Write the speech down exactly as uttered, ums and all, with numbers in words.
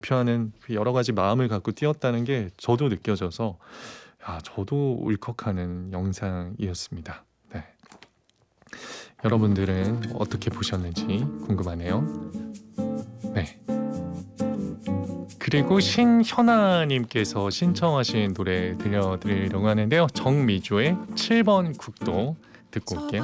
표하는 그 여러 가지 마음을 갖고 뛰었다는 게 저도 느껴져서 아, 저도 울컥하는 영상이었습니다. 네. 여러분들은 어떻게 보셨는지 궁금하네요. 네. 그리고 신현아님께서 신청하신 노래 들려드리려고 하는데요. 정미조의 칠 번 국도 듣고 올게요.